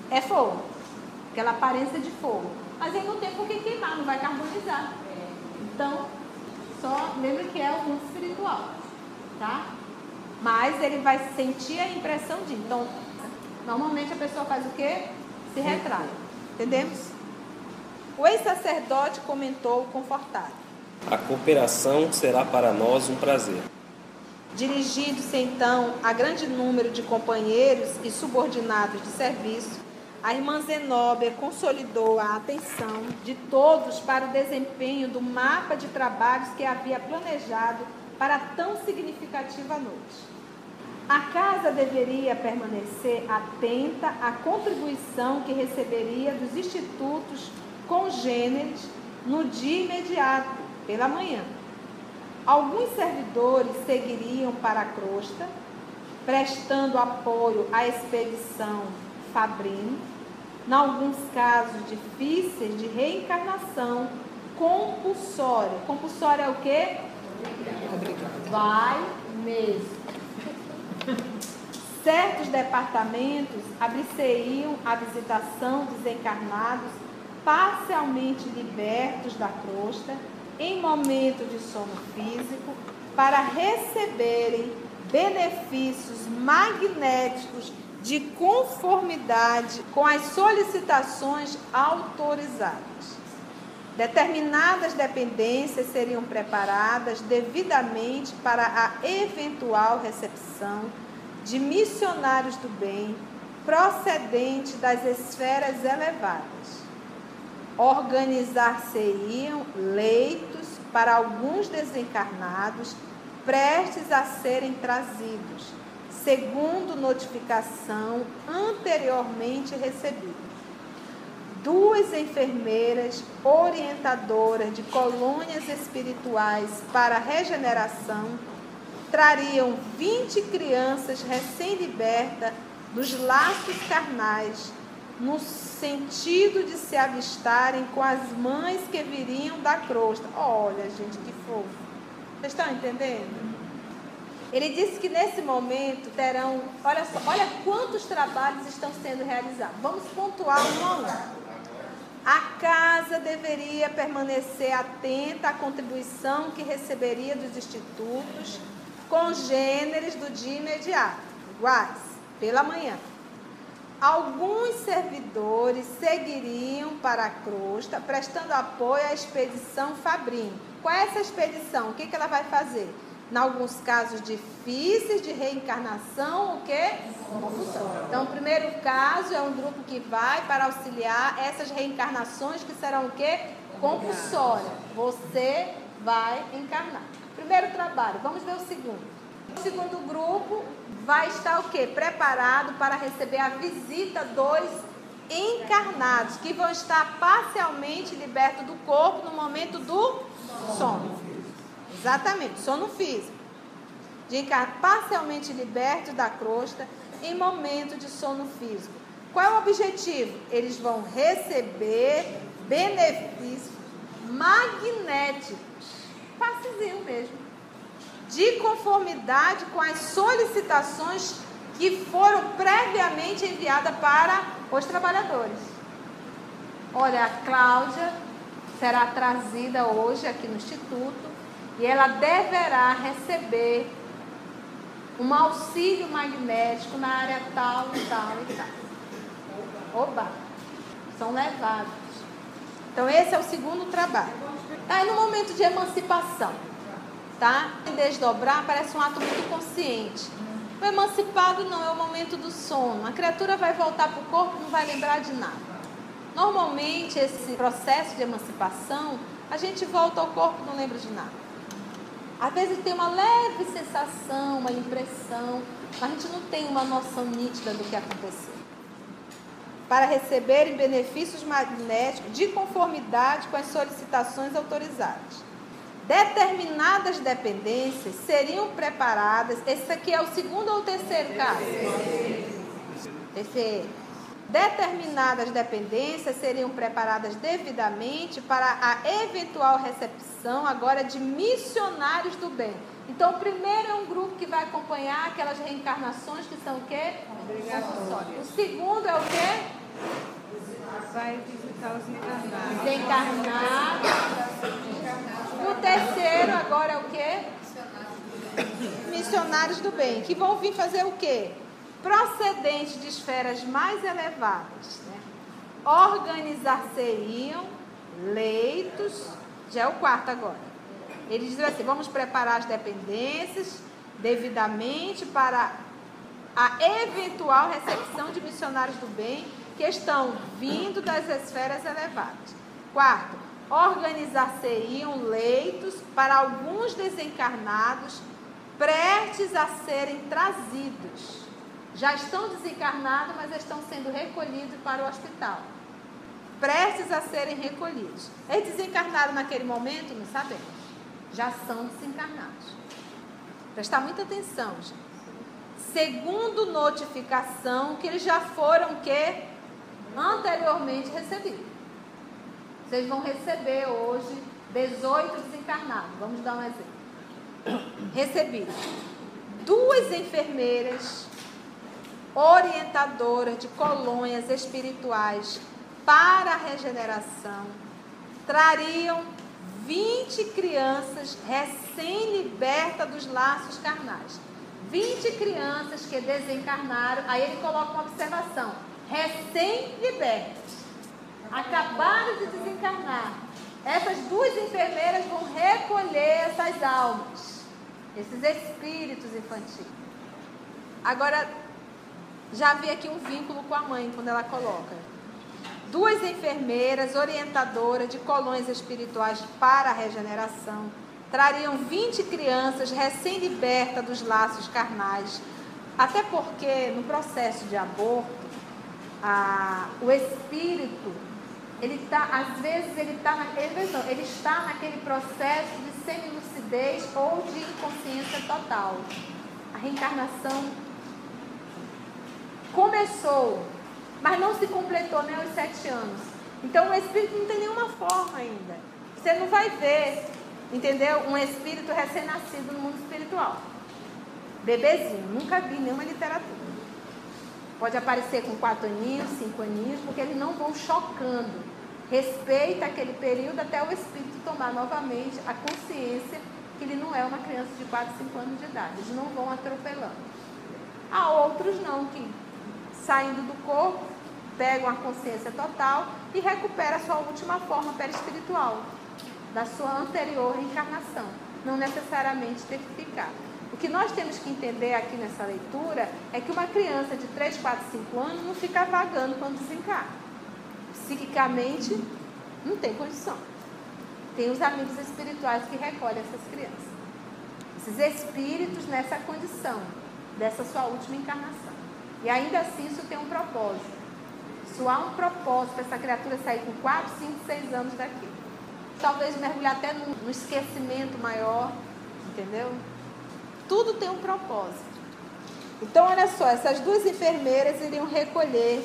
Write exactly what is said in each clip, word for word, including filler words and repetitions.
é fogo, aquela aparência de fogo. Mas ele não tem por que queimar, não vai carbonizar. Então, só lembra que é o mundo espiritual, tá? Mas ele vai sentir a impressão de... Então, normalmente a pessoa faz o quê? Se retrai. Entendemos? O ex-sacerdote comentou confortável. A cooperação será para nós um prazer. Dirigindo-se então a grande número de companheiros e subordinados de serviço, a irmã Zenóbia consolidou a atenção de todos para o desempenho do mapa de trabalhos que havia planejado para tão significativa noite. A casa deveria permanecer atenta à contribuição que receberia dos institutos congêneres no dia imediato, pela manhã. Alguns servidores seguiriam para a crosta, prestando apoio à expedição Fabrini, em alguns casos difíceis de reencarnação compulsória. Compulsória é o quê? Vai mesmo. Certos departamentos abrisseriam a visitação dos encarnados parcialmente libertos da crosta em momento de sono físico para receberem benefícios magnéticos de conformidade com as solicitações autorizadas. Determinadas dependências seriam preparadas devidamente para a eventual recepção de missionários do bem procedente das esferas elevadas. Organizar-se-iam leitos para alguns desencarnados prestes a serem trazidos, segundo notificação anteriormente recebida. Duas enfermeiras orientadoras de colônias espirituais para regeneração trariam vinte crianças recém-libertas dos laços carnais, no sentido de se avistarem com as mães que viriam da crosta. Olha, gente, que fofo. Vocês estão entendendo? Ele disse que nesse momento terão, olha só, olha quantos trabalhos estão sendo realizados. Vamos pontuar um a um. A casa deveria permanecer atenta à contribuição que receberia dos institutos congêneres do dia imediato, iguais, pela manhã. Alguns servidores seguiriam para a crosta, prestando apoio à expedição Fabrini. Qual é essa expedição? O que, que ela vai fazer? Em alguns casos difíceis de reencarnação, o quê? Compulsão. Então, o primeiro caso é um grupo que vai para auxiliar essas reencarnações que serão o quê? Compulsórias. Você vai encarnar. Primeiro trabalho, vamos ver o segundo. O segundo grupo vai estar o quê? Preparado para receber a visita dos encarnados, que vão estar parcialmente libertos do corpo no momento do sono. Exatamente, sono físico. De encarnar parcialmente libertos da crosta em momento de sono físico. Qual é o objetivo? Eles vão receber benefícios magnéticos, passezinho mesmo, de conformidade com as solicitações que foram previamente enviadas para os trabalhadores. Olha, a Cláudia será trazida hoje aqui no Instituto e ela deverá receber um auxílio magnético na área tal e tal e tal. Oba! São levados. Então, esse é o segundo trabalho. Aí, no momento de emancipação, tá? Desdobrar parece um ato muito consciente. O emancipado não é o momento do sono. A criatura vai voltar para o corpo e não vai lembrar de nada. Normalmente, esse processo de emancipação, a gente volta ao corpo e não lembra de nada. Às vezes tem uma leve sensação, uma impressão, mas a gente não tem uma noção nítida do que aconteceu. Para receberem benefícios magnéticos de conformidade com as solicitações autorizadas. Determinadas dependências seriam preparadas. Esse aqui é o segundo ou o terceiro caso? Terceiro. Determinadas dependências seriam preparadas devidamente para a eventual recepção agora de missionários do bem. Então, o primeiro é um grupo que vai acompanhar aquelas reencarnações que são o quê? Obrigatórias. O segundo é o quê? Vai visitar os encarnados. Desencarnados. O terceiro agora é o quê? Missionários do bem, que vão vir fazer o quê? Procedentes de esferas mais elevadas, né? Organizar-se-iam leitos, já é o quarto agora. Eles dizem assim: vamos preparar as dependências devidamente para a eventual recepção de missionários do bem que estão vindo das esferas elevadas. Quarto, organizar-se-iam leitos para alguns desencarnados prestes a serem trazidos. Já estão desencarnados, mas estão sendo recolhidos para o hospital. Prestes a serem recolhidos. Eles desencarnaram naquele momento? Não sabemos. Já são desencarnados. Prestar muita atenção, gente. Segundo notificação que eles já foram que anteriormente recebidos. Vocês vão receber hoje dezoito desencarnados. Vamos dar um exemplo. Recebidos duas enfermeiras orientadoras de colônias espirituais para a regeneração trariam vinte crianças recém-libertas dos laços carnais. vinte crianças que desencarnaram, aí ele coloca uma observação: recém-libertas, acabaram de desencarnar. Essas duas enfermeiras vão recolher essas almas, esses espíritos infantis. Agora, já vi aqui um vínculo com a mãe, quando ela coloca: duas enfermeiras orientadoras de colônias espirituais para a regeneração trariam vinte crianças recém-libertas dos laços carnais. Até porque no processo de aborto, a, o espírito, ele tá, às vezes ele, tá na, ele, ele está naquele processo de semilucidez ou de inconsciência total. A reencarnação começou, mas não se completou nem aos sete anos. Então o espírito não tem nenhuma forma ainda. Você não vai ver, entendeu? Um espírito recém-nascido no mundo espiritual. Bebezinho, nunca vi nenhuma literatura. Pode aparecer com quatro aninhos, cinco aninhos, porque eles não vão chocando. Respeita aquele período até o espírito tomar novamente a consciência que ele não é uma criança de quatro, cinco anos de idade. Eles não vão atropelando. Há outros não, que saindo do corpo, pegam a consciência total e recuperam a sua última forma perispiritual, da sua anterior reencarnação, não necessariamente ter que ficar. O que nós temos que entender aqui nessa leitura é que uma criança de três, quatro, cinco anos não fica vagando quando desencarna. Psiquicamente, não tem condição. Tem os amigos espirituais que recolhem essas crianças. Esses espíritos nessa condição, dessa sua última encarnação. E ainda assim isso tem um propósito. Isso há um propósito para essa criatura sair com quatro, cinco, seis anos daqui. Talvez mergulhar até no, no esquecimento maior, entendeu? Tudo tem um propósito. Então, olha só, essas duas enfermeiras iriam recolher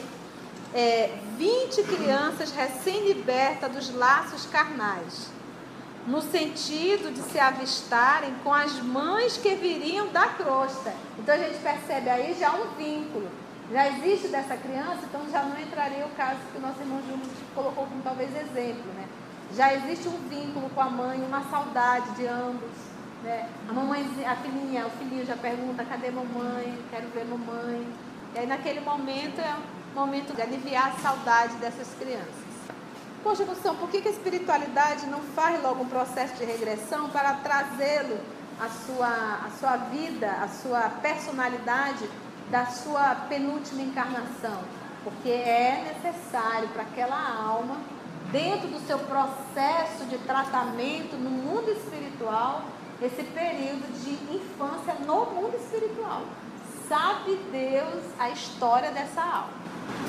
é, vinte crianças recém-libertas dos laços carnais, no sentido de se avistarem com as mães que viriam da crosta. Então, a gente percebe aí já um vínculo. Já existe dessa criança, então já não entraria o caso que o nosso irmão Júlio colocou como talvez exemplo, né? Já existe um vínculo com a mãe, uma saudade de ambos, né? A mamãe, a filhinha, o filhinho já pergunta: cadê mamãe? Quero ver mamãe. E aí naquele momento é um momento de aliviar a saudade dessas crianças. Poxa, Gustavo, por que que a espiritualidade não faz logo um processo de regressão para trazê-lo a sua, a sua vida, a sua personalidade da sua penúltima encarnação? Porque é necessário para aquela alma, dentro do seu processo de tratamento no mundo espiritual, esse período de infância no mundo espiritual. Sabe Deus a história dessa alma.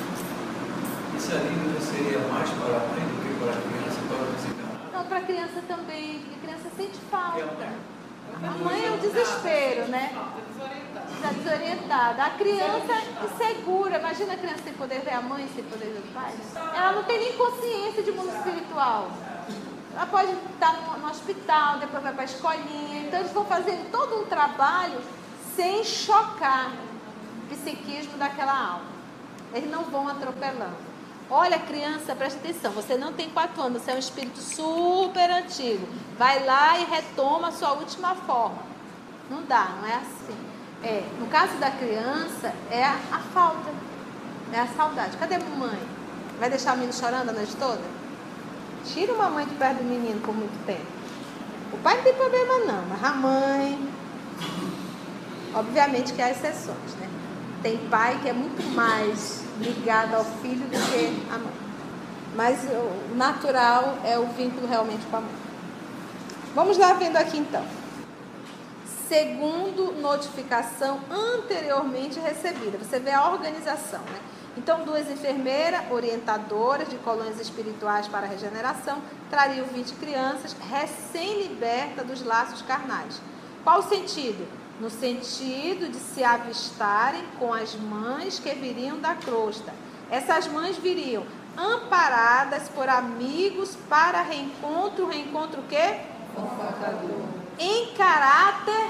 Esse alívio seria mais para a mãe do que para a criança, para o desencarnado? Não, para a criança também, porque a criança sente falta. A mãe é um desespero, né? Está desorientada. A criança é insegura. Imagina a criança sem poder ver a mãe, sem poder ver o pai. Ela não tem nem consciência de mundo espiritual. Ela pode estar no, no hospital, depois vai para a escolinha. Então eles vão fazendo todo um trabalho sem chocar o psiquismo daquela alma. Eles não vão atropelando. Olha, criança, presta atenção, você não tem quatro anos, você é um espírito super antigo. Vai lá e retoma a sua última forma. Não dá, não é assim. É, no caso da criança, é a, a falta, é a saudade. Cadê a mamãe? Vai deixar o menino chorando a noite toda? Tira uma mãe de perto do menino por muito tempo. O pai não tem problema não, mas a mãe... Obviamente que há exceções, né? Tem pai que é muito mais ligado ao filho do que a mãe. Mas o natural é o vínculo realmente com a mãe. Vamos lá vendo aqui então. Segundo notificação anteriormente recebida. Você vê a organização, né? Então, duas enfermeiras, orientadoras de colônias espirituais para a regeneração, trariam vinte crianças recém-libertas dos laços carnais. Qual o sentido? No sentido de se avistarem com as mães que viriam da crosta. Essas mães viriam amparadas por amigos para reencontro. Reencontro o quê? Em caráter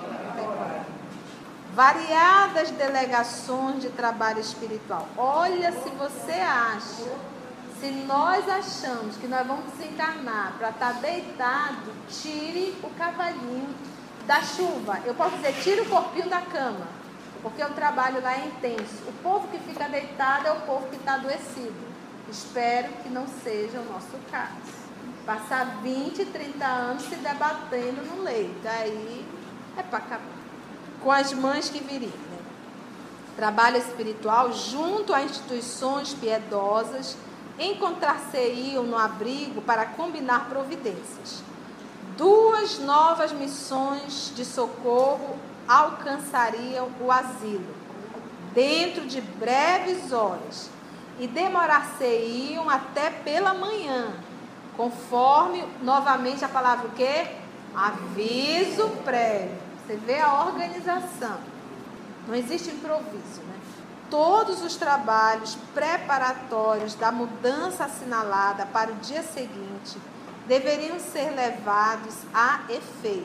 variadas delegações de trabalho espiritual. Olha, se você acha, se nós achamos que nós vamos desencarnar para estar deitado, tire o cavalinho da chuva. Eu posso dizer, tire o corpinho da cama, porque o trabalho lá é intenso. O povo que fica deitado é o povo que está adoecido. Espero que não seja o nosso caso. Passar vinte, trinta anos se debatendo no leito, aí é para acabar. Com as mães que viriam, né? Trabalho espiritual junto a instituições piedosas, encontrar-se-iam no abrigo para combinar providências. Duas novas missões de socorro alcançariam o asilo dentro de breves horas e demorar-se-iam até pela manhã, conforme novamente a palavra o quê? Aviso prévio. Você vê a organização. Não existe improviso, né? Todos os trabalhos preparatórios da mudança assinalada para o dia seguinte deveriam ser levados a efeito.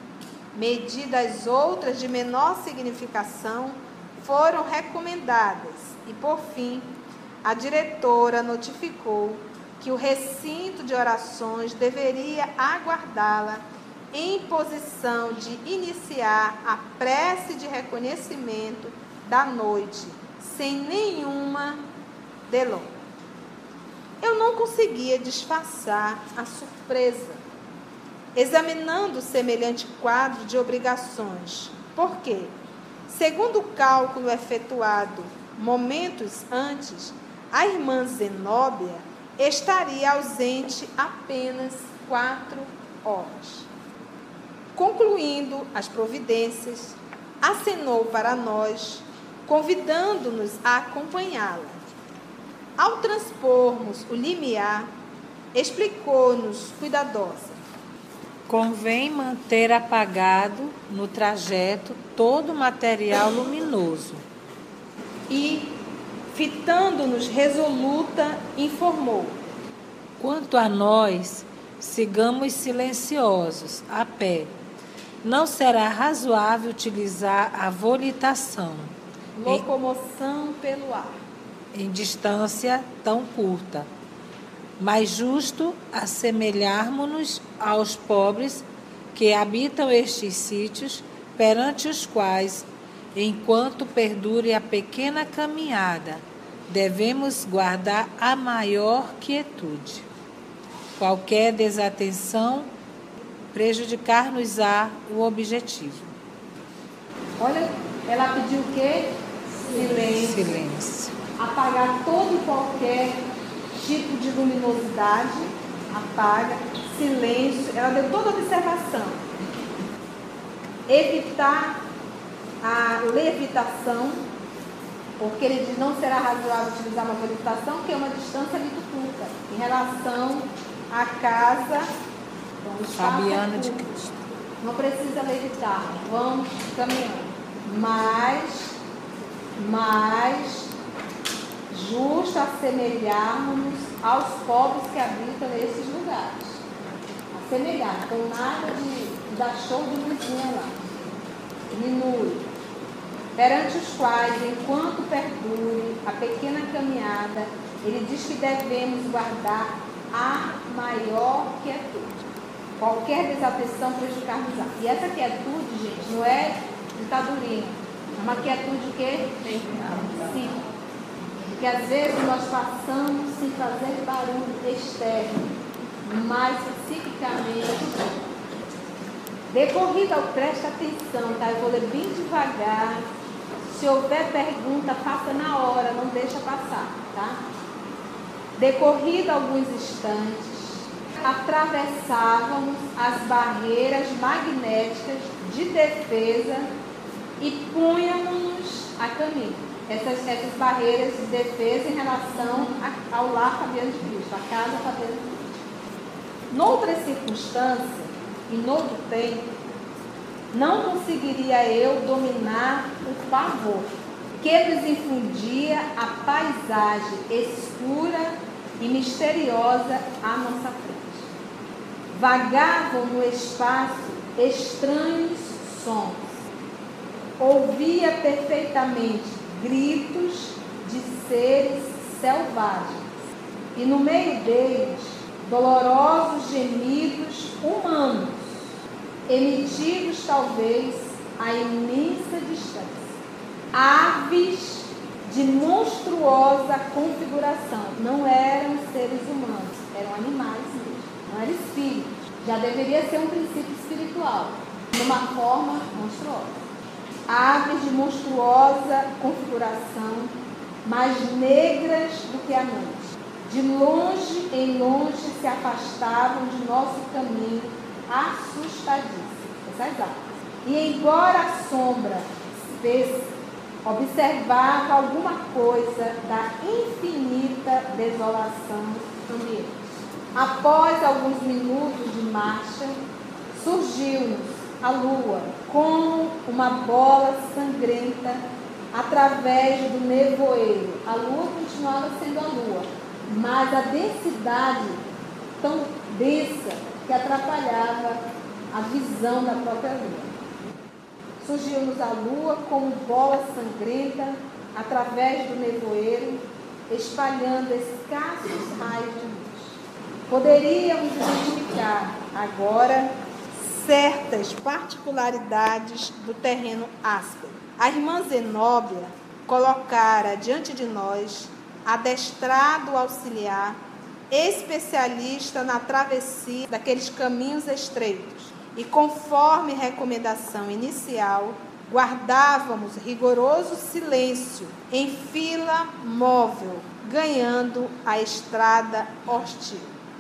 Medidas outras de menor significação foram recomendadas e, por fim, a diretora notificou que o recinto de orações deveria aguardá-la em posição de iniciar a prece de reconhecimento da noite, sem nenhuma delonga. Eu não conseguia disfarçar a surpresa, examinando semelhante quadro de obrigações, porque, segundo o cálculo efetuado momentos antes, a irmã Zenóbia estaria ausente apenas quatro horas. Concluindo as providências, acenou para nós, convidando-nos a acompanhá-la. Ao transpormos o limiar, explicou-nos cuidadosa. Convém manter apagado no trajeto todo o material luminoso. E, fitando-nos resoluta, informou. Quanto a nós, sigamos silenciosos, a pé. Não será razoável utilizar a volitação, locomoção pelo ar, em distância tão curta. Mais justo assemelharmos-nos aos pobres que habitam estes sítios, perante os quais, enquanto perdure a pequena caminhada, devemos guardar a maior quietude. Qualquer desatenção prejudicar-nos-á o objetivo. Olha, ela pediu o quê? Silêncio. Silêncio. Apagar todo e qualquer tipo de luminosidade. Apaga. Silêncio. Ela deu toda a observação. Evitar a levitação, porque ele diz não será razoável utilizar uma levitação, que é uma distância muito curta em relação à casa. Fabiana de Cristo. Não precisa levitar, vamos caminhando. Mas, mas, justo assemelharmos aos povos que habitam nesses lugares. Assemelhar, então nada de dar show de luzinha lá. Diminui. perante os quais, enquanto perdure a pequena caminhada, ele diz que devemos guardar a maior quietude. Qualquer desatenção prejudicar-nos-á. E essa quietude, gente, não é ditadurinha. É uma quietude que sim. Porque às vezes nós passamos sem fazer barulho externo, mas psiquicamente. Decorrido ao, presta atenção, tá? Eu vou ler bem devagar. Se houver pergunta, faça na hora, não deixa passar, tá? Decorrido alguns instantes, atravessávamos as barreiras magnéticas de defesa e punhamos a caminho. Essas, essas barreiras de defesa em relação a, ao lar Fabiano de Cristo, a casa Fabiano de Cristo. Noutra circunstância e noutro tempo, não conseguiria eu dominar o pavor que nos infundia a paisagem escura e misteriosa à nossa frente. Vagavam no espaço estranhos sons. Ouvia perfeitamente gritos de seres selvagens e no meio deles dolorosos gemidos humanos, emitidos talvez a imensa distância. Aves de monstruosa configuração, não eram seres humanos, eram animais mesmo, não eram espíritos. Já deveria ser um princípio espiritual, numa forma monstruosa. Aves de monstruosa configuração, mais negras do que a noite. De longe em longe se afastavam de nosso caminho, assustadíssimos, essas aves. E embora a sombra espessa observava alguma coisa da infinita desolação ambiente. Após alguns minutos de marcha, surgiu-nos a lua como uma bola sangrenta através do nevoeiro. A lua continuava sendo a lua, mas a densidade tão densa que atrapalhava a visão da própria lua. Surgiu-nos a lua como bola sangrenta através do nevoeiro, espalhando escassos raios de luz. Poderíamos identificar agora certas particularidades do terreno áspero. A irmã Zenóbia colocara diante de nós adestrado auxiliar, especialista na travessia daqueles caminhos estreitos. E conforme recomendação inicial, guardávamos rigoroso silêncio em fila móvel, ganhando a estrada hostil.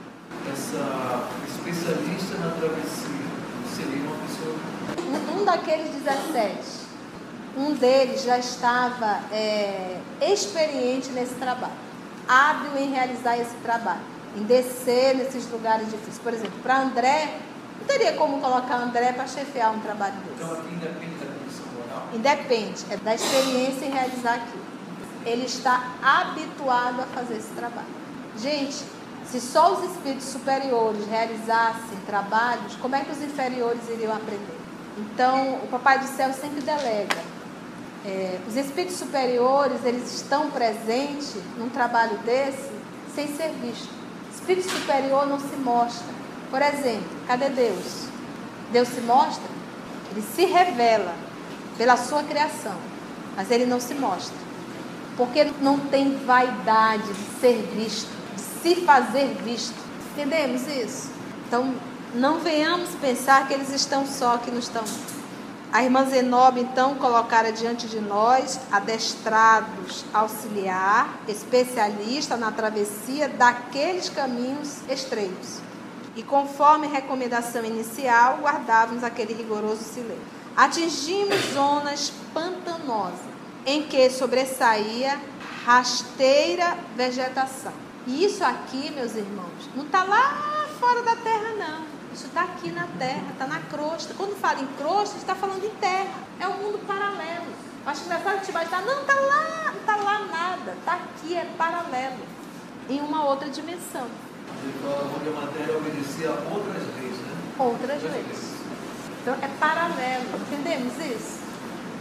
Essa especialista na travessia seria uma pessoa... Um, um daqueles dezessete, um deles já estava é, experiente nesse trabalho, hábil em realizar esse trabalho, em descer nesses lugares difíceis. Por exemplo, para André, não teria como colocar André para chefiar um trabalho desse. Então aqui independe da condição moral? Independe, é da experiência em realizar aquilo. Ele está habituado a fazer esse trabalho. Gente, se só os espíritos superiores realizassem trabalhos, como é que os inferiores iriam aprender? Então, o Papai do Céu sempre delega. É, os espíritos superiores, eles estão presentes num trabalho desse sem ser visto. O espírito superior não se mostra. Por exemplo, cadê Deus? Deus se mostra? Ele se revela pela sua criação, mas ele não se mostra. Porque não tem vaidade de ser visto, de se fazer visto. Entendemos isso? Então, não venhamos pensar que eles estão só, que não estão. A irmã Zenóbia, então, colocara diante de nós adestrados auxiliar, especialista na travessia daqueles caminhos estreitos. E conforme recomendação inicial, guardávamos aquele rigoroso silêncio. Atingimos zonas pantanosas, em que sobressaía rasteira vegetação. E isso aqui, meus irmãos, não está lá fora da terra, não. Isso está aqui na terra, está na crosta. Quando fala em crosta, está falando em terra. É um mundo paralelo. Acho que engraçado que te vai estar, não, está lá, não está lá nada. Está aqui, é paralelo, em uma outra dimensão. Ele fala onde a matéria obedecia a outras leis, né? Outras leis. Então, é paralelo. Entendemos isso?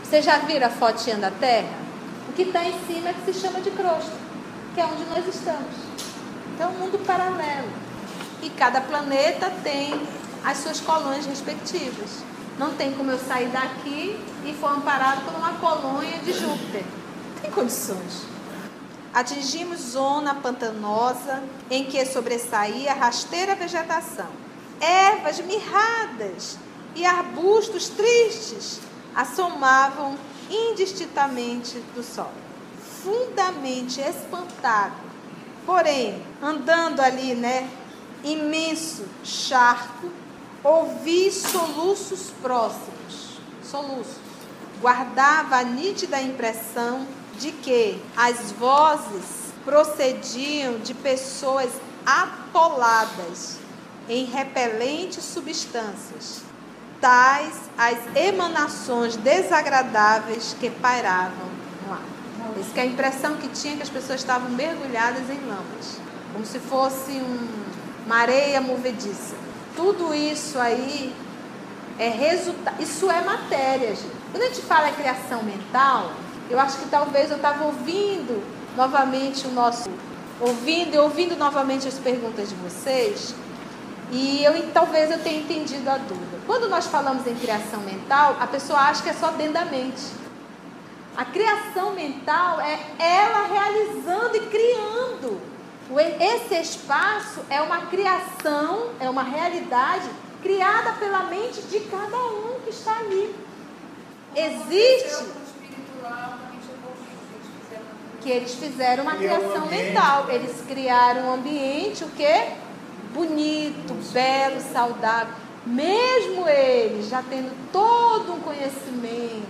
Vocês já viram a fotinha da Terra? O que está em cima é que se chama de crosta, que é onde nós estamos. Então, é um mundo paralelo. E cada planeta tem as suas colônias respectivas. Não tem como eu sair daqui e for amparado por uma colônia de Júpiter. Não tem condições. Atingimos zona pantanosa em que sobressaía rasteira vegetação. Ervas mirradas e arbustos tristes assomavam indistintamente do sol. Fundamente espantado, porém, andando ali, né, imenso charco, ouvi soluços próximos. Soluços. Guardava a nítida impressão de que as vozes procediam de pessoas atoladas em repelentes substâncias, tais as emanações desagradáveis que pairavam no ar. Isso que é a impressão que tinha, que as pessoas estavam mergulhadas em lamas, como se fosse um, uma areia movediça. Tudo isso aí é resultado, isso é matéria, gente. Quando a gente fala em criação mental, eu acho que talvez eu estava ouvindo novamente o nosso, ouvindo e ouvindo novamente as perguntas de vocês, e eu talvez eu tenha entendido a dúvida. Quando nós falamos em criação mental, a pessoa acha que é só dentro da mente. A criação mental é ela realizando e criando. Esse espaço é uma criação, é uma realidade criada pela mente de cada um que está ali. Existe que eles fizeram uma criação mental. Eles criaram um ambiente, o quê? Bonito, belo, saudável. Mesmo eles já tendo todo um conhecimento,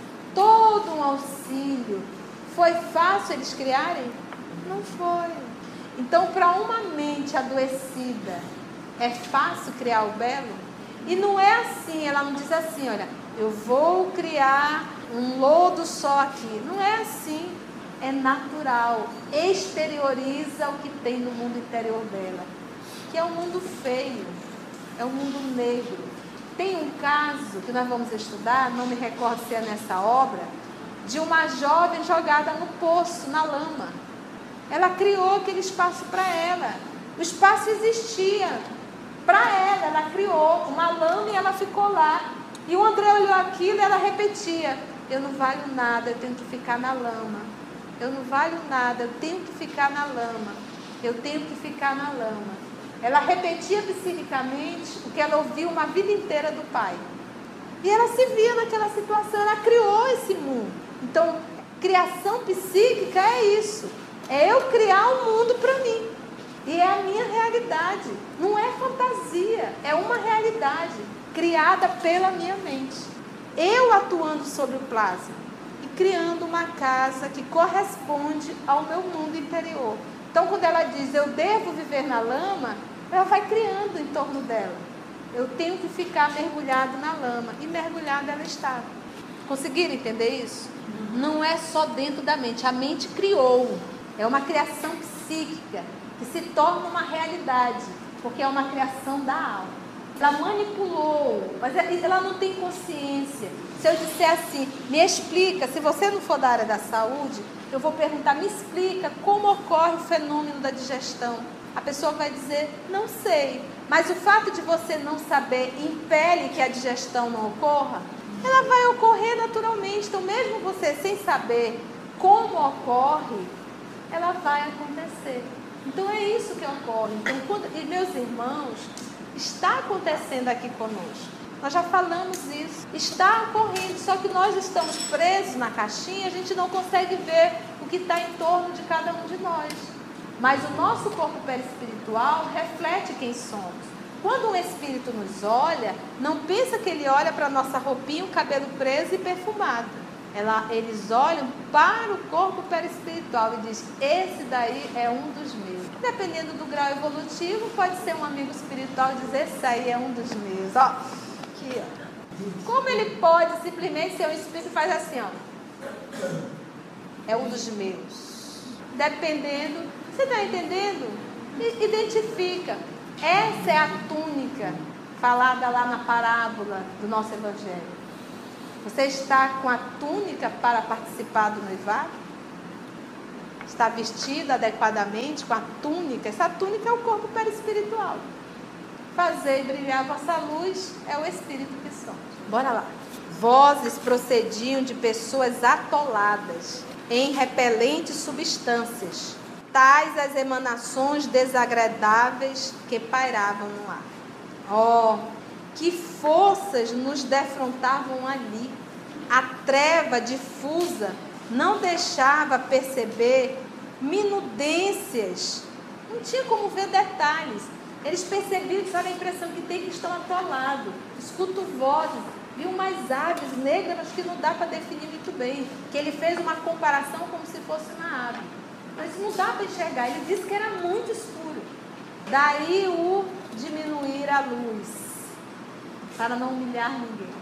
todo um auxílio, foi fácil eles criarem? Não foi. Então, para uma mente adoecida, é fácil criar o belo? E não é assim, ela não diz assim, olha, eu vou criar um lodo só aqui. Não é assim, é natural. Exterioriza o que tem no mundo interior dela, que é um mundo feio, é um mundo negro. Tem um caso que nós vamos estudar, não me recordo se é nessa obra, de uma jovem jogada no poço, na lama. Ela criou aquele espaço para ela. O espaço existia para ela, ela criou uma lama e ela ficou lá. E o André olhou aquilo e ela repetia, eu não valho nada, eu tenho que ficar na lama. Eu não valho nada, eu tenho que ficar na lama. Eu tenho que ficar na lama. Ela repetia psiquicamente o que ela ouviu uma vida inteira do pai. E ela se via naquela situação, ela criou esse mundo. Então, criação psíquica é isso. É eu criar um mundo para mim. E é a minha realidade. Não é fantasia, é uma realidade criada pela minha mente. Eu atuando sobre o plasma e criando uma casa que corresponde ao meu mundo interior. Então, quando ela diz, eu devo viver na lama, ela vai criando em torno dela. Eu tenho que ficar mergulhado na lama. E mergulhada ela estava. Conseguiram entender isso? Não é só dentro da mente. A mente criou. É uma criação psíquica que se torna uma realidade. Porque é uma criação da alma. Ela manipulou, mas ela não tem consciência. Se eu disser assim, me explica, se você não for da área da saúde, eu vou perguntar, me explica como ocorre o fenômeno da digestão. A pessoa vai dizer, não sei. Mas o fato de você não saber impele que a digestão não ocorra, ela vai ocorrer naturalmente. Então, mesmo você sem saber como ocorre, ela vai acontecer. Então, é isso que ocorre. Então, quando, e meus irmãos, está acontecendo aqui conosco. Nós já falamos isso. Está ocorrendo, só que nós estamos presos na caixinha, a gente não consegue ver o que está em torno de cada um de nós. Mas o nosso corpo perispiritual reflete quem somos. Quando um espírito nos olha, não pensa que ele olha para a nossa roupinha, o cabelo preso e perfumado. Ela, eles olham para o corpo perispiritual e diz, esse daí é um dos meus. Dependendo do grau evolutivo, pode ser um amigo espiritual e dizer, esse aí é um dos meus. Ó, aqui, ó. Como ele pode simplesmente ser um espírito e faz assim, ó. É um dos meus. Dependendo, você está entendendo? Identifica. Essa é a túnica falada lá na parábola do nosso Evangelho. Você está com a túnica para participar do noivado? Está vestido adequadamente com a túnica? Essa túnica é o corpo perispiritual. Fazer brilhar a vossa luz é o Espírito que somos. Bora lá. Vozes procediam de pessoas atoladas em repelentes substâncias, tais as emanações desagradáveis que pairavam no ar. Oh, que forças nos defrontavam ali! A treva difusa não deixava perceber minudências, não tinha como ver detalhes. Eles percebiam, sabe, a impressão que tem, que estão atolados. Escuto vozes, vi umas aves negras que não dá para definir muito bem, que ele fez uma comparação como se fosse uma ave, mas não dá para enxergar. Ele disse que era muito escuro. Daí o diminuir a luz, para não humilhar ninguém.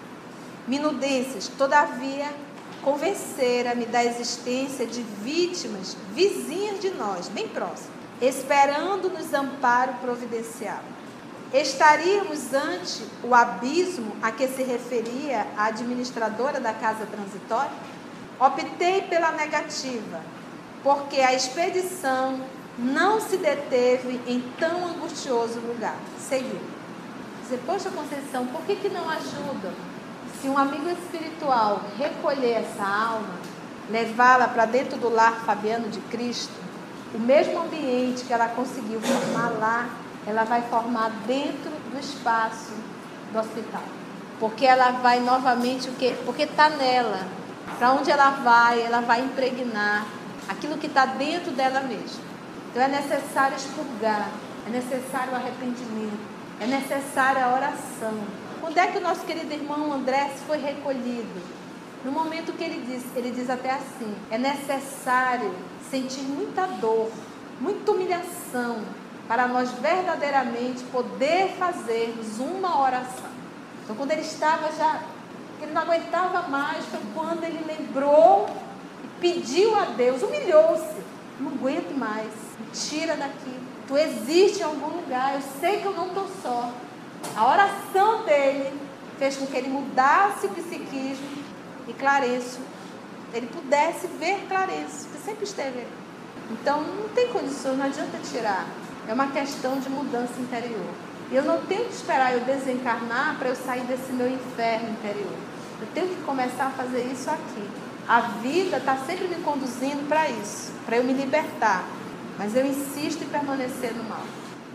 Minudências, todavia, convencera-me da existência de vítimas vizinhas de nós, bem próximas, esperando-nos amparo providencial. Estaríamos ante o abismo a que se referia a administradora da casa transitória? Optei pela negativa, porque a expedição não se deteve em tão angustioso lugar. Seguiu. Dizer, poxa, Conceição, por que que não ajuda? Se um amigo espiritual recolher essa alma, levá-la para dentro do lar Fabiano de Cristo, o mesmo ambiente que ela conseguiu formar lá, ela vai formar dentro do espaço do hospital. Porque ela vai novamente, o quê? Porque está nela. Para onde ela vai, ela vai impregnar aquilo que está dentro dela mesma. Então é necessário expurgar, é necessário o arrependimento, é necessária a oração. Quando é que o nosso querido irmão André foi recolhido? No momento que ele diz, ele diz até assim, é necessário sentir muita dor, muita humilhação, para nós verdadeiramente poder fazermos uma oração. Então, quando ele estava já, ele não aguentava mais, foi quando ele lembrou e pediu a Deus, humilhou-se, não aguento mais, me tira daqui, tu existes em algum lugar, eu sei que eu não estou só. A oração dele fez com que ele mudasse o psiquismo e Clarencio, ele pudesse ver Clarencio, que sempre esteve ali. Então, não tem condições, não adianta tirar. É uma questão de mudança interior. E eu não tenho que esperar eu desencarnar para eu sair desse meu inferno interior. Eu tenho que começar a fazer isso aqui. A vida está sempre me conduzindo para isso, para eu me libertar. Mas eu insisto em permanecer no mal.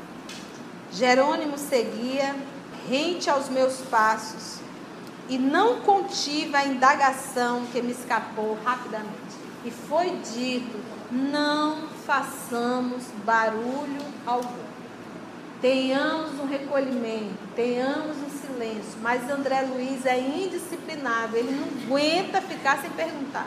Jerônimo seguia rente aos meus passos e não contive a indagação que me escapou rapidamente. E foi dito, não façamos barulho algum. Tenhamos um recolhimento, tenhamos um silêncio. Mas André Luiz é indisciplinado, ele não aguenta ficar sem perguntar.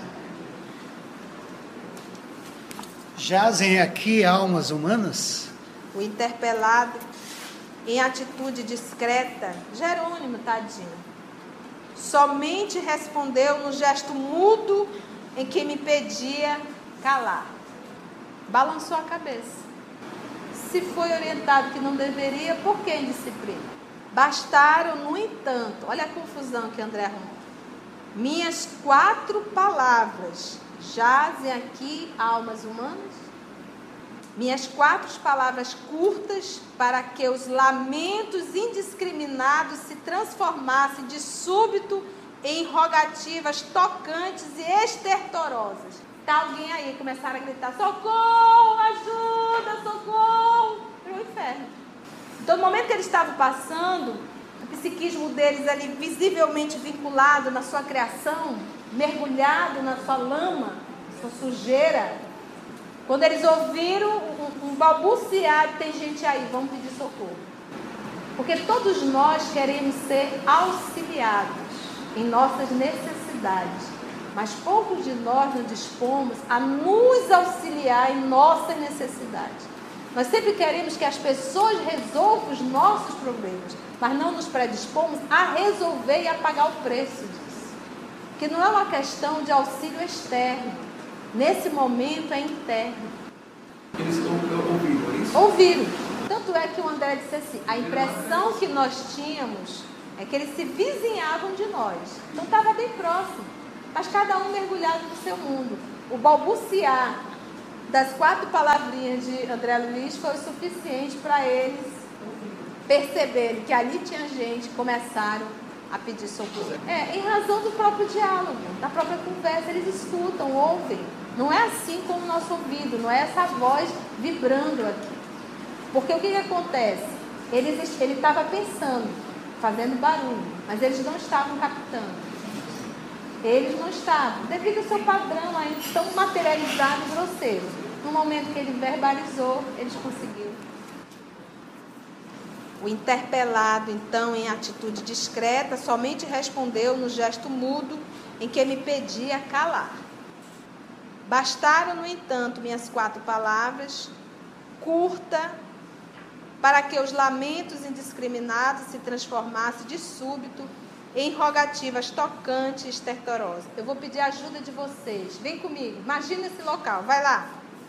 Jazem aqui almas humanas? O interpelado, em atitude discreta, Jerônimo, tadinho, somente respondeu no gesto mudo em que me pedia calar. Balançou a cabeça. Se foi orientado que não deveria, por que indisciplina? Bastaram, no entanto, olha a confusão que André arrumou. Minhas quatro palavras, jazem aqui almas humanas? Minhas quatro palavras curtas para que os lamentos indiscriminados se transformassem de súbito em rogativas tocantes e estertorosas. Está alguém aí, começaram a gritar, socorro, ajuda, socorro, para o inferno. Então, no momento que eles estavam passando, o psiquismo deles ali visivelmente vinculado na sua criação, mergulhado na sua lama, sua sujeira, quando eles ouviram um, um balbuciar, tem gente aí, vamos pedir socorro. Porque todos nós queremos ser auxiliados em nossas necessidades, mas poucos de nós nos dispomos a nos auxiliar em nossas necessidades. Nós sempre queremos que as pessoas resolvam os nossos problemas, mas não nos predispomos a resolver e a pagar o preço disso. Que não é uma questão de auxílio externo. Nesse momento é interno. Eles ouviram isso? Ouviram. Tanto é que o André disse assim, a impressão que nós tínhamos É que eles se vizinhavam de nós. Então estava bem próximo. Mas cada um mergulhado no seu mundo. O balbuciar das quatro palavrinhas de André Luiz foi o suficiente para eles perceberem que ali tinha gente, começaram a pedir socorro. É, em razão do próprio diálogo, da própria conversa, eles escutam, ouvem. Não é assim como o nosso ouvido, não é essa voz vibrando aqui. Porque o que, que acontece? Eles, ele estava pensando, fazendo barulho, mas eles não estavam captando. Eles não estavam, devido ao seu padrão ainda tão materializado e grosseiro. No momento que ele verbalizou, eles conseguiram. O interpelado, então, em atitude discreta, somente respondeu no gesto mudo em que me pedia calar. Bastaram, no entanto, minhas quatro palavras, curta, para que os lamentos indiscriminados se transformassem de súbito em rogativas tocantes e estertorosas. Eu vou pedir a ajuda de vocês. Vem comigo, imagina esse local, vai lá.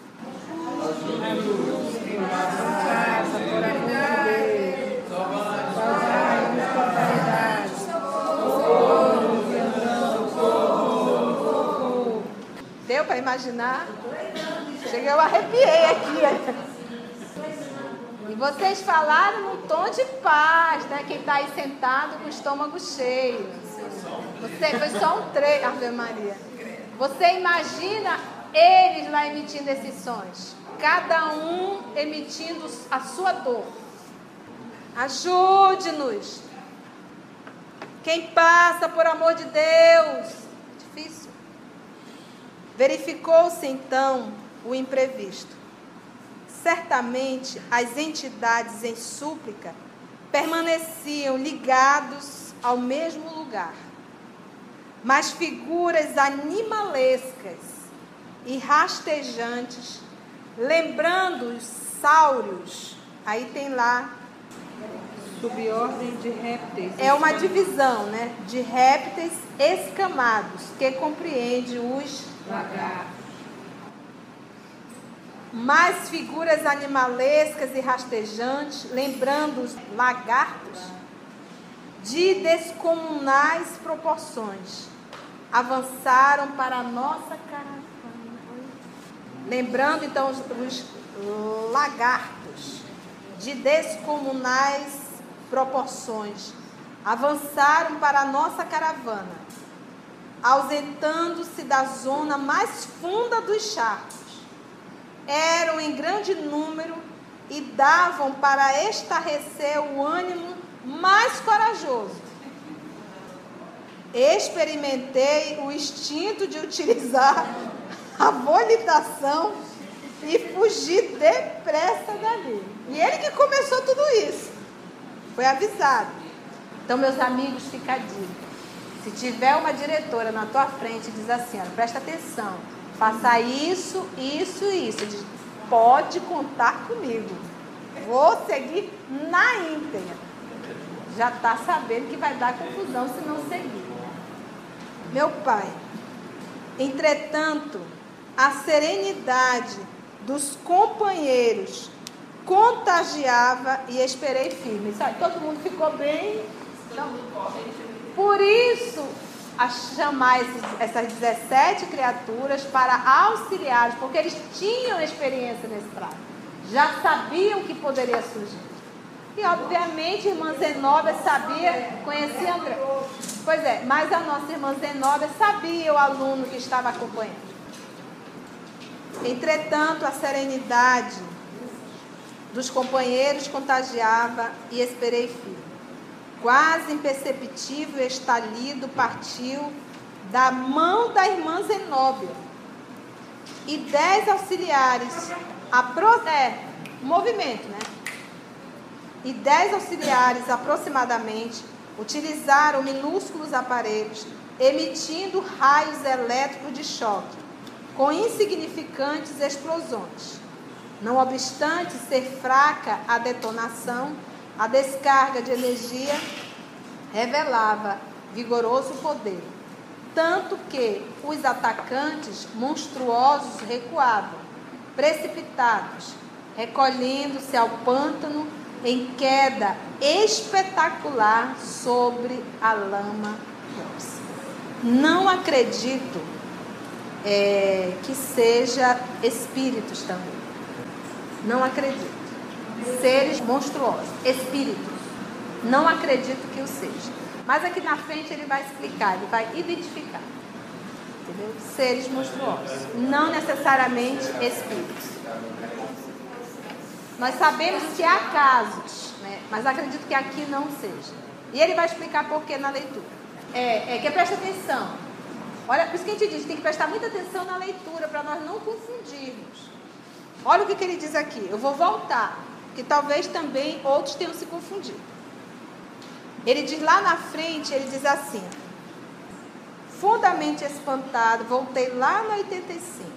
Deu para imaginar? Cheguei, eu arrepiei aqui. E vocês falaram num tom de paz, né? Quem está aí sentado com o estômago cheio. Você, foi só um trecho, Ave Maria. Você imagina eles lá emitindo esses sons. Cada um emitindo a sua dor. Ajude-nos. Quem passa, por amor de Deus. Difícil. Verificou-se então o imprevisto. Certamente as entidades em súplica permaneciam ligados ao mesmo lugar. Mas figuras animalescas e rastejantes, lembrando os sáureos, aí tem lá, Subordem de répteis. é uma divisão, né, de répteis escamados, que compreende os Lagartos. mais figuras animalescas e rastejantes, lembrando os lagartos, de descomunais proporções, avançaram para a nossa caravana. Lembrando então os, os lagartos, de descomunais proporções, avançaram para a nossa caravana, ausentando-se da zona mais funda dos charcos. Eram em grande número e davam para estarrecer o ânimo mais corajoso. Experimentei o instinto de utilizar a volitação e fugir depressa dali. E ele que começou tudo isso. Foi avisado. Então, meus amigos, fica a dica. Se tiver uma diretora na tua frente, diz assim, olha, presta atenção. Faça isso, isso e isso. Diz, pode contar comigo. Vou seguir na íntegra. Já está sabendo que vai dar confusão se não seguir. Meu pai, entretanto, a serenidade dos companheiros contagiava e esperei firme. Sabe, todo mundo ficou bem. Não. Por isso, a chamar esses, essas dezessete criaturas para auxiliares, porque eles tinham experiência nesse prato, já sabiam que poderia surgir. E obviamente a irmã Zenóbia sabia, conhecia André. Pois é, mas a nossa irmã Zenóbia sabia o aluno que estava acompanhando. Entretanto, a serenidade dos companheiros contagiava e esperei firme. Quase imperceptível estalido partiu da mão da irmã Zenóbia. E dez auxiliares, apro- é, movimento, né? E dez auxiliares aproximadamente utilizaram minúsculos aparelhos, emitindo raios elétricos de choque, com insignificantes explosões. Não obstante ser fraca a detonação, a descarga de energia revelava vigoroso poder, tanto que os atacantes monstruosos recuavam, precipitados, recolhendo-se ao pântano em queda espetacular sobre a lama grossa. Não acredito é, que seja espíritos também. Não acredito. Seres monstruosos, espíritos. Não acredito que o seja. Mas aqui na frente ele vai explicar, ele vai identificar. Entendeu? Seres monstruosos. Não necessariamente espíritos. Nós sabemos que há casos, né? Mas acredito que aqui não seja. E ele vai explicar por que na leitura. É, é que presta atenção. Olha, por isso que a gente diz, tem que prestar muita atenção na leitura para nós não confundirmos. Olha o que, que ele diz aqui. Eu vou voltar, que talvez também outros tenham se confundido. Ele diz lá na frente, ele diz assim: fundamente espantado, voltei lá no oitenta e cinco.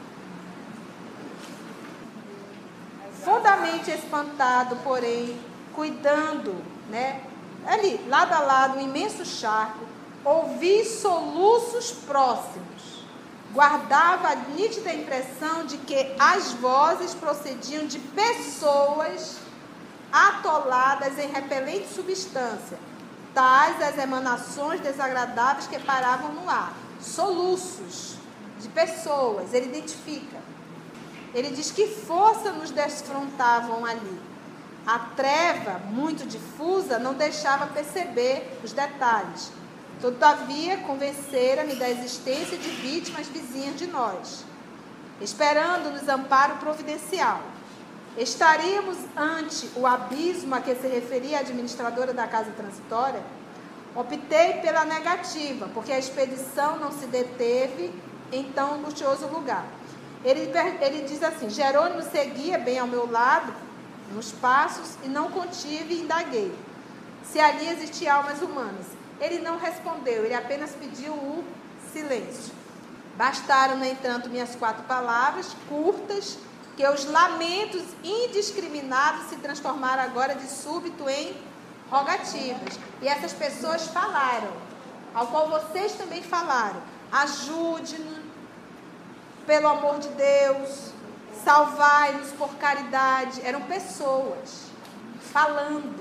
Fundamente espantado, porém, cuidando, né? Ali, lado a lado, um imenso charco, ouvi soluços próximos. Guardava a nítida impressão de que as vozes procediam de pessoas atoladas em repelente substância, tais as emanações desagradáveis que paravam no ar. Soluços de pessoas, ele identifica. Ele diz que força nos desfrontavam ali. A treva, muito difusa, não deixava perceber os detalhes. Todavia, convencera-me da existência de vítimas vizinhas de nós, esperando-nos amparo providencial. Estaríamos ante o abismo a que se referia a administradora da casa transitória? Optei pela negativa, porque a expedição não se deteve em tão angustioso lugar. Ele, ele diz assim: Jerônimo seguia bem ao meu lado, nos passos, e não contive e indaguei se ali existiam almas humanas. Ele não respondeu, ele apenas pediu o silêncio. Bastaram, no entanto, minhas quatro palavras, curtas, que os lamentos indiscriminados se transformaram agora de súbito em rogativas. E essas pessoas falaram, ao qual vocês também falaram: ajude-nos, pelo amor de Deus, salvai-nos por caridade. Eram pessoas falando.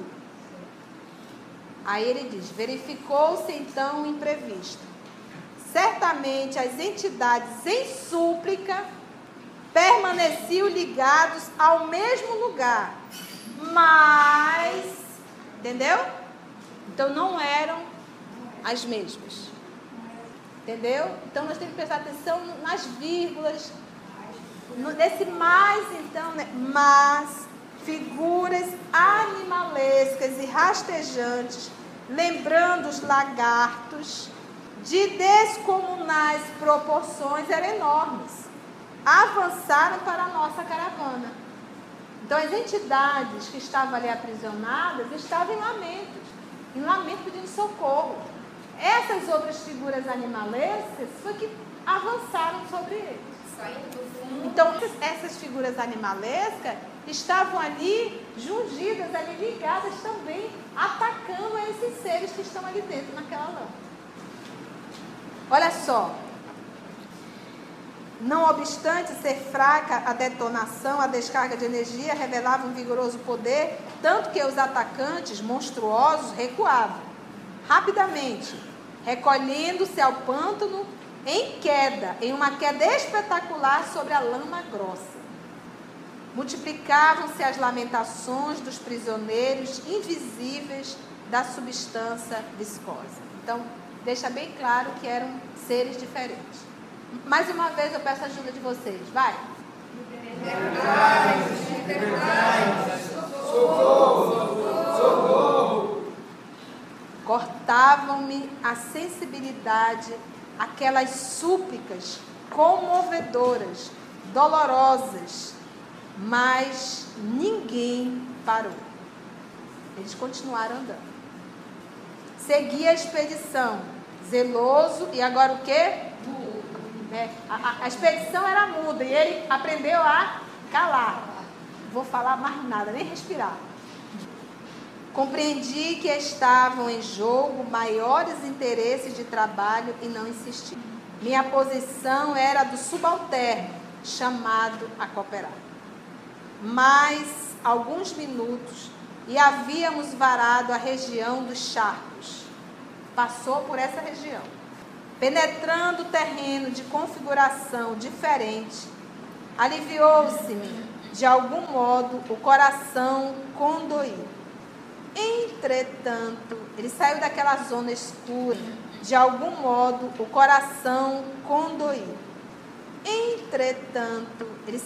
Aí ele diz: verificou-se então o imprevisto. Certamente as entidades em súplica permaneciam ligados ao mesmo lugar, mas, entendeu? Então não eram as mesmas. Entendeu? Então nós temos que prestar atenção nas vírgulas, nesse mais, então, né? Mas figuras animalescas e rastejantes, lembrando os lagartos, de descomunais proporções, eram enormes, avançaram para a nossa caravana. Então as entidades que estavam ali aprisionadas estavam em lamentos, em lamento pedindo socorro. Essas outras figuras animalescas foi que avançaram sobre eles. Então, essas figuras animalescas estavam ali, jungidas, ali ligadas também, atacando esses seres que estão ali dentro, naquela lâmpada. Olha só. Não obstante ser fraca a detonação, a descarga de energia revelava um vigoroso poder, tanto que os atacantes monstruosos recuavam rapidamente, recolhendo-se ao pântano em queda, em uma queda espetacular sobre a lama grossa. Multiplicavam-se as lamentações dos prisioneiros invisíveis da substância viscosa. Então, deixa bem claro que eram seres diferentes. Mais uma vez eu peço a ajuda de vocês, vai. Cortavam-me a sensibilidade aquelas súplicas comovedoras, dolorosas, mas ninguém parou. Eles continuaram andando. Seguia a expedição, zeloso, e agora o quê? É, a, a expedição era muda e ele aprendeu a calar. Não vou falar mais nada, nem respirar. Compreendi que estavam em jogo maiores interesses de trabalho e não insisti. Minha posição era do subalterno, chamado a cooperar. Mas, alguns minutos, e havíamos varado a região dos charcos. Passou por essa região. Penetrando o terreno de configuração diferente, aliviou-se-me, de algum modo, o coração condoído. Entretanto, ele saiu daquela zona escura, de algum modo, o coração condoído. Entretanto, ele